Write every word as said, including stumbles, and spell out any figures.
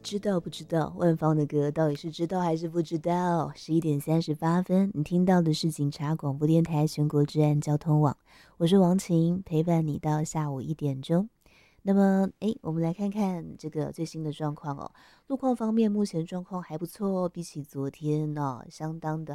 知道不知道？万芳的歌到底是知道还是不知道？十一点三十八分，你听到的是警察广播电台全国治安交通网，我是王晴，陪伴你到下午一点钟。那么，诶，我们来看看这个最新的状况哦。路况方面，目前状况还不错哦，比起昨天呢、相当的